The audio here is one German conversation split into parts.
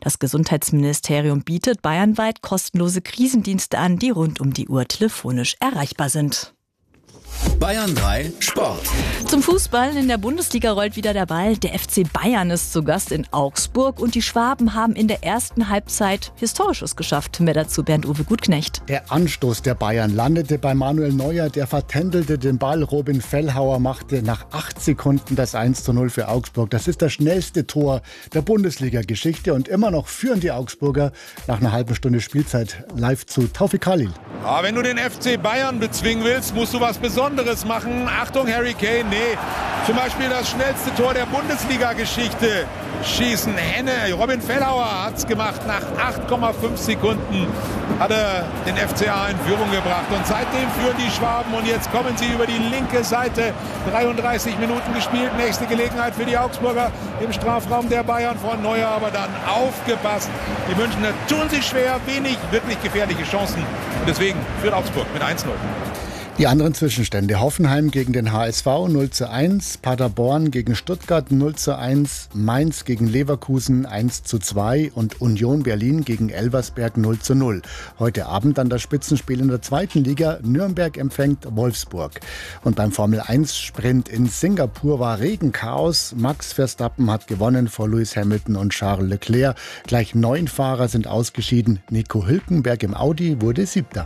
Das Gesundheitsministerium bietet bayernweit kostenlose Krisendienste an, die rund um die Uhr telefonisch erreichbar sind. Bayern 3 Sport. Zum Fußball. In der Bundesliga rollt wieder der Ball. Der FC Bayern ist zu Gast in Augsburg und die Schwaben haben in der ersten Halbzeit Historisches geschafft. Mehr dazu Bernd-Uwe Gutknecht. Der Anstoß der Bayern landete bei Manuel Neuer, der vertändelte den Ball. Robin Fellhauer machte nach 8 Sekunden das 1:0 für Augsburg. Das ist das schnellste Tor der Bundesliga-Geschichte und immer noch führen die Augsburger nach einer halben Stunde Spielzeit live zu Taufik Khalil. Aber wenn du den FC Bayern bezwingen willst, musst du was Besonderes machen. Achtung, Harry Kane, nee. Zum Beispiel das schnellste Tor der Bundesliga-Geschichte. Schießen, Henne. Robin Fellhauer hat's gemacht. Nach 8,5 Sekunden hat er den FCA in Führung gebracht. Und seitdem führen die Schwaben. Und jetzt kommen sie über die linke Seite. 33 Minuten gespielt. Nächste Gelegenheit für die Augsburger im Strafraum der Bayern von Neuer. Aber dann aufgepasst. Die Münchner tun sich schwer. Wenig wirklich gefährliche Chancen. Und deswegen führt Augsburg mit 1:0. Die anderen Zwischenstände: Hoffenheim gegen den HSV 0:1, Paderborn gegen Stuttgart 0:1, Mainz gegen Leverkusen 1:2 und Union Berlin gegen Elversberg 0:0. Heute Abend dann das Spitzenspiel in der zweiten Liga. Nürnberg empfängt Wolfsburg. Und beim Formel-1-Sprint in Singapur war Regenchaos. Max Verstappen hat gewonnen vor Lewis Hamilton und Charles Leclerc. Gleich 9 Fahrer sind ausgeschieden. Nico Hülkenberg im Audi wurde 7.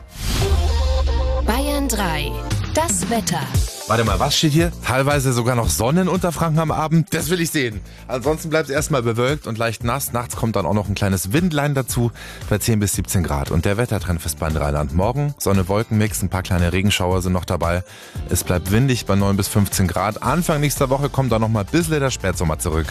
Bayern 3. Das Wetter. Warte mal, was steht hier? Teilweise sogar noch Sonne in Unterfranken am Abend. Das will ich sehen. Ansonsten bleibt es erstmal bewölkt und leicht nass. Nachts kommt dann auch noch ein kleines Windlein dazu bei 10 bis 17 Grad. Und der Wettertrend fürs Bayern-Rheinland. Morgen Sonne-Wolken-Mix, ein paar kleine Regenschauer sind noch dabei. Es bleibt windig bei 9 bis 15 Grad. Anfang nächster Woche kommt dann noch mal ein bisschen der Spätsommer zurück.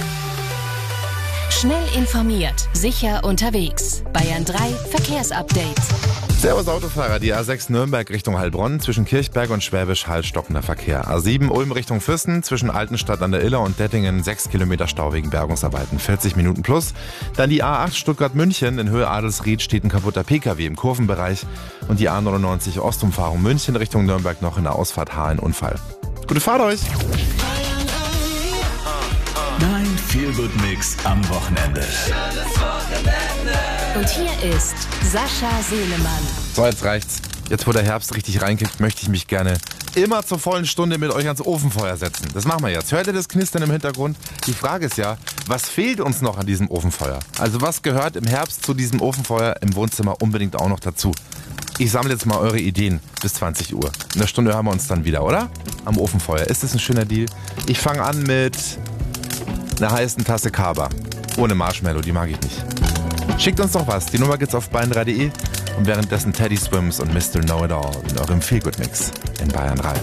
Schnell informiert, sicher unterwegs. Bayern 3 Verkehrsupdate. Servus Autofahrer, die A6 Nürnberg Richtung Heilbronn, zwischen Kirchberg und Schwäbisch Hall stockender Verkehr. A7 Ulm Richtung Füssen, zwischen Altenstadt an der Iller und Dettingen 6 Kilometer Stau wegen Bergungsarbeiten, 40 Minuten plus. Dann die A8 Stuttgart-München, in Höhe Adelsried steht ein kaputter PKW im Kurvenbereich. Und die A99 Ostumfahrung München Richtung Nürnberg noch in der Ausfahrt H ein Unfall. Gute Fahrt euch! Dein Feel-Good-Mix am Wochenende. Und hier ist Sascha Selemann. So, jetzt reicht's. Jetzt, wo der Herbst richtig reinkickt, möchte ich mich gerne immer zur vollen Stunde mit euch ans Ofenfeuer setzen. Das machen wir jetzt. Hört ihr das Knistern im Hintergrund? Die Frage ist ja, was fehlt uns noch an diesem Ofenfeuer? Also was gehört im Herbst zu diesem Ofenfeuer im Wohnzimmer unbedingt auch noch dazu? Ich sammle jetzt mal eure Ideen bis 20 Uhr. In einer Stunde hören wir uns dann wieder, oder? Am Ofenfeuer. Ist das ein schöner Deal? Ich fange an mit einer heißen Tasse Kaba. Ohne Marshmallow, die mag ich nicht. Schickt uns doch was. Die Nummer gibt's auf bayern3.de und währenddessen Teddy Swims und Mr. Know-It-All in eurem Feel-Good-Mix in Bayern 3.